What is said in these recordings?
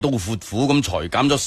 刀闊斧咁裁減咗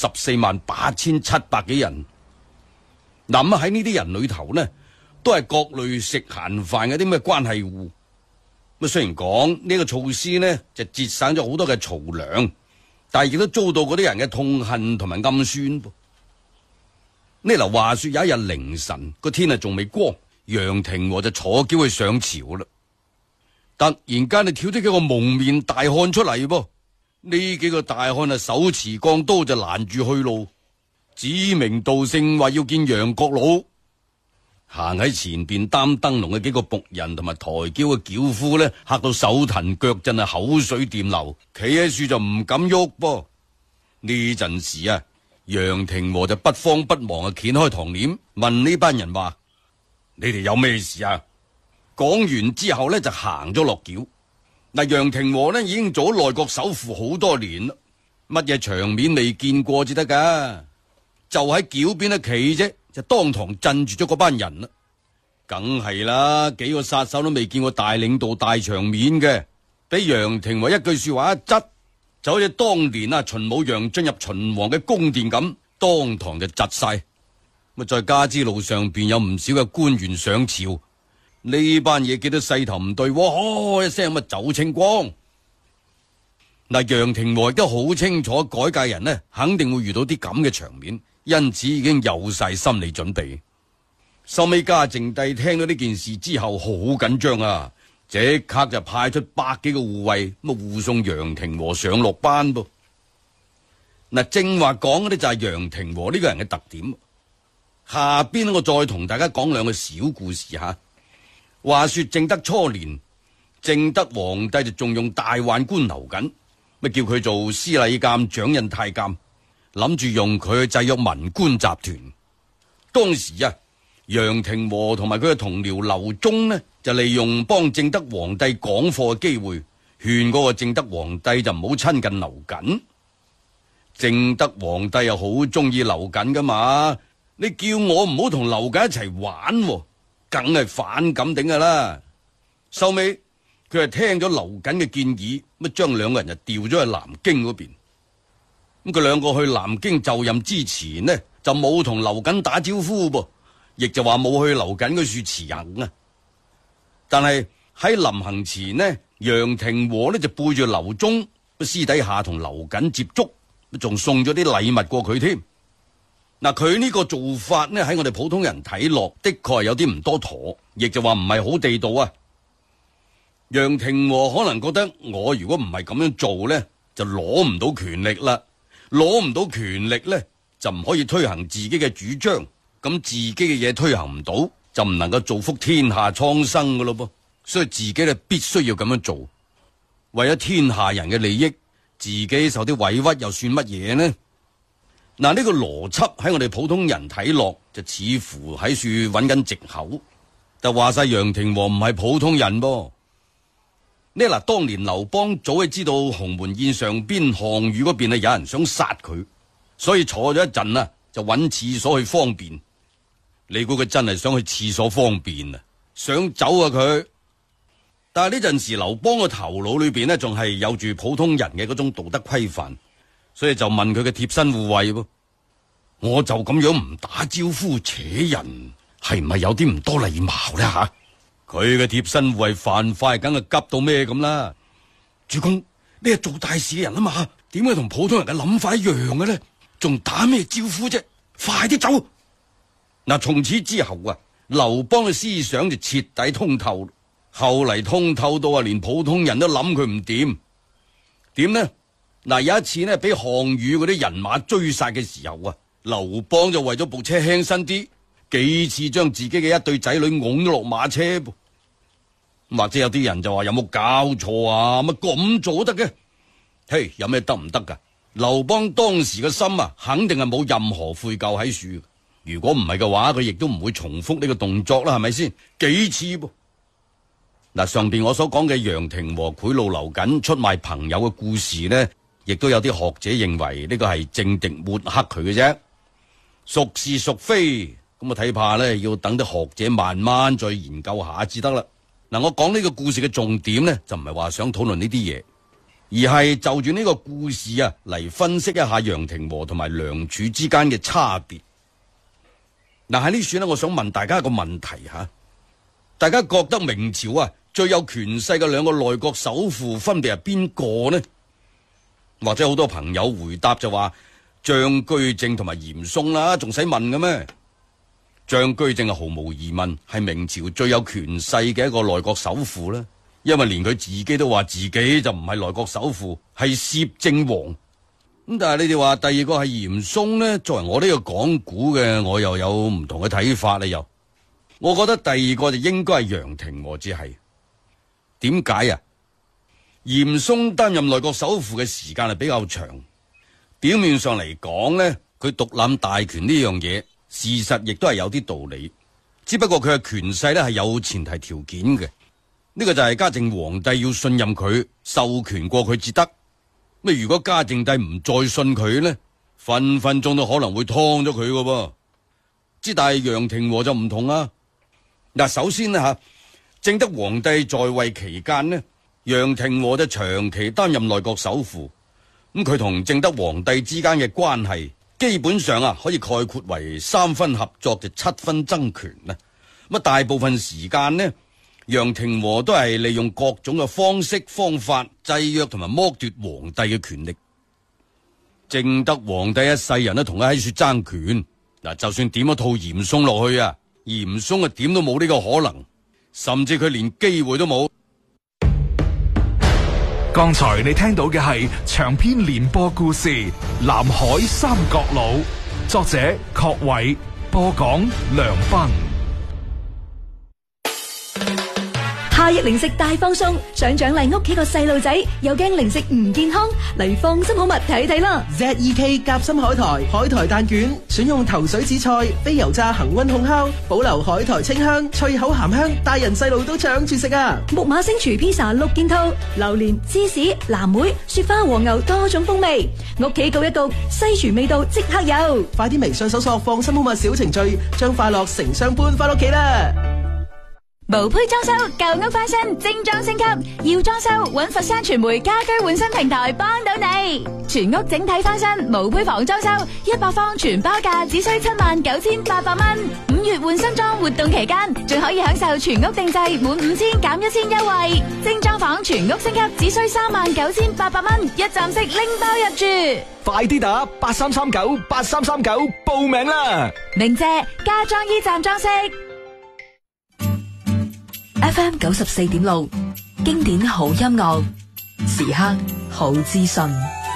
148700幾人。嗱，咁喺呢啲人裏頭呢，都係各類食閒飯嘅啲咩關係戶。咁雖然講呢個措施呢就節省咗好多嘅漕糧，但係亦都遭到嗰啲人嘅痛恨同埋暗酸噃。呢嗱，話說有一日凌晨，個天啊仲未光，楊廷和就坐轎去上朝啦。突然間就跳出幾個蒙面大漢出嚟噃。呢幾個大漢啊手持鋼刀就攔住去路，指名道姓話要見楊國老。行喺前邊擔燈籠嘅幾個僕人同埋抬轎嘅轎夫呢，嚇到手騰腳震啊，口水掂流，企喺樹就唔敢喐噃。呢陣時啊，楊廷和就不慌不忙啊，掀開堂簾問呢班人話：你哋有咩事啊？講完之後呢，就行咗落轎。嗱，楊廷和呢已經做咗內閣首輔好多年啦，乜嘢場面未見過至得噶？就喺轎邊一企啫，就當堂鎮住咗嗰班人啦。梗係啦，幾個殺手都未見過大領導大場面嘅，俾楊廷和一句說話一窒，就好似當年啊秦舞陽進入秦王嘅宮殿咁，當堂就窒晒。咁再加之路上邊有唔少嘅官員上朝。呢班嘢見到勢頭唔對，一聲咁啊走清光。嗱，楊廷和亦都好清楚改革人呢肯定會遇到啲咁嘅場面，因此已經有晒心理準備。收尾嘉靖帝聽到呢件事之後好緊張啊，即刻就派出100幾個護衛咁護送楊廷和上落班噃。嗱，正話講嗰啲就係楊廷和呢個人嘅特點。下邊我再同大家講兩個小故事吓。話說正德初年，正德皇帝就重用大宦官劉瑾，咪叫佢做司禮監、掌印太監，諗住用佢去制約文官集團。當時啊，楊廷和同埋佢嘅同僚劉忠呢，就利用幫正德皇帝講課嘅機會，勸嗰個正德皇帝就唔好親近劉瑾。正德皇帝又好中意劉瑾噶嘛，你叫我唔好同劉瑾一齊玩，梗係反感頂噶啦。收尾佢係聽咗劉瑾嘅建議，咁將兩個人就調咗去南京嗰邊。咁佢兩個去南京就任之前呢，就冇同劉瑾打招呼噃，亦就話冇去劉瑾嗰處辭行啊。但係喺臨行前呢，楊廷和呢就背住劉忠，私底下同劉瑾接觸，仲送咗啲禮物過佢添。嗱，佢呢個做法呢，喺我哋普通人睇落，的確係有啲唔多妥，亦就話唔係好地道啊。楊廷和可能覺得我如果唔係咁樣做呢，就攞唔到權力啦，攞唔到權力呢，就唔可以推行自己嘅主張，咁自己嘅嘢推行唔到，就唔能夠造福天下蒼生噶咯噃。所以自己咧必須要咁樣做，為咗天下人嘅利益，自己受啲委屈又算乜嘢呢？嗱，呢個邏輯喺我哋普通人睇落就似乎喺處揾緊藉口，但話晒楊廷和唔係普通人噃。呢嗱，當年劉邦早係知道鴻門宴上邊項羽嗰邊有人想殺佢，所以坐咗一陣啊，就揾廁所去方便。你估佢真係想去廁所方便啊？想走啊佢？但係呢陣時劉邦個頭腦裏邊呢，仲係有住普通人嘅嗰種道德規範。所以就問佢嘅貼身護衛噃，我就咁樣唔打招呼扯人，係唔係有啲唔多禮貌呢？吓？佢嘅貼身護衛犯快梗係急到咩咁啦？主公，你係做大事嘅人啊嘛，點解同普通人嘅諗法一樣嘅呢？仲打咩招呼啫？快啲走！嗱，從此之後啊，劉邦嘅思想就徹底通透，後嚟通透到啊，連普通人都諗佢唔掂。點呢？嗱，有一次呢，俾項羽嗰啲人馬追殺嘅時候啊，劉邦就為咗部車輕身啲，幾次將自己嘅一對仔女拱咗落馬車噃。或者有啲人就話有冇搞錯啊？乜咁做得嘅？嘿，有咩得唔得噶？劉邦當時嘅心啊，肯定係冇任何悔疚喺處。如果唔係嘅話，佢亦都唔會重複呢個動作啦，係咪先？幾次噃？嗱，上邊我所講嘅楊廷和賄賂劉瑾、出賣朋友嘅故事呢，亦都有啲學者認為呢個係政敵抹黑佢嘅啫，屬是屬非，咁我睇怕呢，要等啲學者慢慢再研究下至得啦。嗱，我講呢個故事嘅重點呢，就唔係話想討論呢啲嘢， 而係就住呢個故事啊嚟分析一下楊廷和同埋梁柱之間嘅差別。嗱，喺呢處呢，我想問大家一個問題吓，大家覺得明朝啊最有權勢嘅兩個內閣首輔分別係邊個呢？或者好多朋友回答就話張居正同埋嚴嵩啦，仲使問嘅咩？張居正係毫無疑問係明朝最有權勢嘅一個內閣首輔啦，因為連佢自己都話自己就唔係內閣首輔，係攝政王。咁但係你哋話第二個係嚴嵩呢？作為我呢個講古嘅，我又有唔同嘅睇法啦。又，我覺得第二個就應該係楊廷和至係。點解啊？嚴嵩擔任內閣首輔嘅時間係比較長，表面上嚟講呢，佢獨攬大權呢樣嘢，事實亦都係有啲道理。只不過佢嘅權勢呢係有前提條件嘅，呢個就係嘉靖皇帝要信任佢，授權過佢至得。咁如果嘉靖帝唔再信佢呢，分分鐘都可能會劏咗佢㗎噃。之但係楊廷和就唔同啊。嗱，首先呢吓，正德皇帝在位期間呢，楊廷和就長期擔任內閣首輔。咁佢同正德皇帝之間嘅關係，基本上啊可以概括為3分合作就7分爭權啦。咁大部分時間呢，楊廷和都係利用各種嘅方式方法制約同埋剝奪皇帝嘅權力。正德皇帝一世人都同佢喺處爭權，嗱，就算點一套嚴嵩落去啊，嚴嵩啊點都冇呢個可能，甚至佢連機會都冇。 剛才你聽到嘅係長篇連播故事《南海三國佬》，作者郝偉，播講梁斌。 夏日零食大放送，想獎勵屋企個細路仔，又驚零食唔健康，嚟放心好物睇睇啦。 ZEK 夾心海苔海苔蛋卷，選用頭水紫菜、非油炸恒溫烘烤，保留海苔清香、脆口鹹香，大人細路都搶住食啊！ 木馬星廚披薩6件套，榴蓮、芝士、藍莓、雪花、和牛多種風味，屋企焗一焗，西廚味道即刻有。 快啲微信搜索放心好物小程序，將快樂成雙搬翻屋企啦！ 無胚裝修，舊屋翻新，精裝升級。要裝修，揾佛山傳媒家居換新平台幫到你。全屋整體翻新，無胚房裝修，100方全包價，只需79800蚊。5月換新裝活動期間，仲可以享受全屋定製滿5000減1000優惠。精裝房全屋升級，只需39800蚊，一站式拎包入住。 快啲打83398339報名啦！ 明謝家裝依站裝飾。 FM 94.6，經典好音樂，時刻好資訊。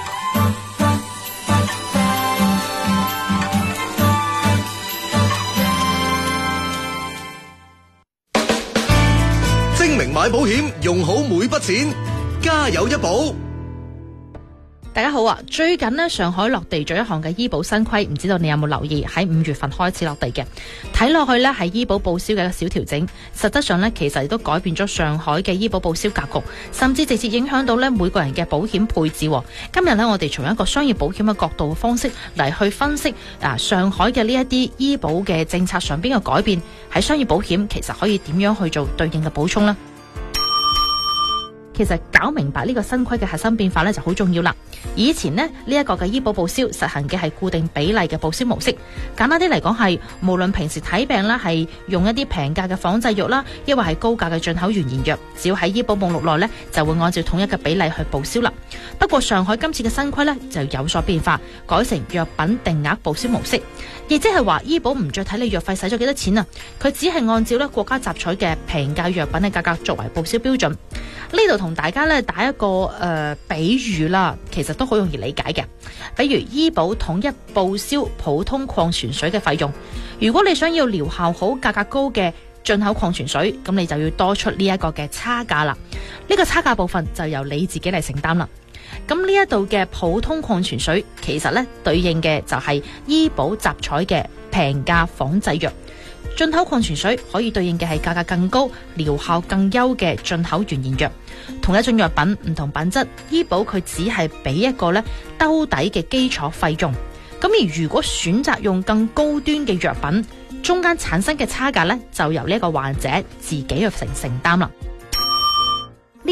精明買保險，用好每筆錢，家有一保。 大家好啊！最近呢，上海落地咗一項嘅醫保新規，唔知道你有冇留意？喺5月份開始落地嘅，睇落去呢係醫保報銷嘅一個小調整，實質上呢，其實亦都改變咗上海嘅醫保報銷格局，甚至直接影響到呢每個人嘅保險配置。今日呢，我哋從一個商業保險嘅角度方式嚟去分析上海嘅呢一啲醫保嘅政策上邊嘅改變，喺商業保險其實可以點樣去做對應嘅補充呢？其實搞明白呢個新規嘅核心變化呢就好重要啦。以前呢一個嘅醫保報銷實行嘅係固定比例嘅報銷模式，簡單啲嚟講係無論平時睇病啦係用一啲平價嘅仿製藥啦，抑或係高價嘅進口原研藥，只要喺醫保目錄內呢就會按照統一嘅比例去報銷啦。不過上海今次嘅新規呢就有所變化，改成藥品定額報銷模式，亦即係話醫保唔再睇你藥費使咗幾多錢啊，佢只係按照呢國家集採嘅平價藥品嘅價格作為報銷標準。呢度同大家咧打一個比喻啦，其實都好容易理解嘅。比如醫保統一報銷普通礦泉水嘅費用，如果你想要療效好、價格高嘅進口礦泉水，咁你就要多出呢一個嘅差價啦。呢個差價部分就由你自己嚟承擔啦。咁呢一度嘅普通礦泉水，其實咧對應嘅就係醫保集採嘅平價仿製藥。進口礦泉水可以對應嘅係價格更高、療效更優嘅進口原研藥。同一種藥品唔同品質，醫保佢只係俾一個咧兜底嘅基礎費用。咁而如果選擇用更高端嘅藥品，中間產生嘅差價咧就由呢一個患者自己去承擔啦。呢一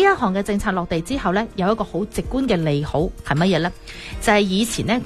一項嘅政策落地之後呢，有一個好直觀嘅利好係乜嘢呢？就係以前呢